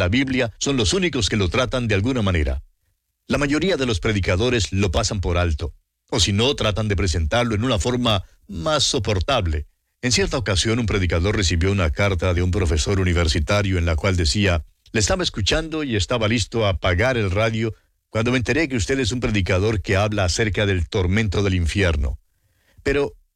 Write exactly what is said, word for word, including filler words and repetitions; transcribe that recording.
la Biblia son los únicos que lo tratan de alguna manera. La mayoría de los predicadores lo pasan por alto, o si no, tratan de presentarlo en una forma más soportable. En cierta ocasión, un predicador recibió una carta de un profesor universitario en la cual decía: le estaba escuchando y estaba listo a apagar el radio cuando me enteré que usted es un predicador que habla acerca del tormento del infierno. Pero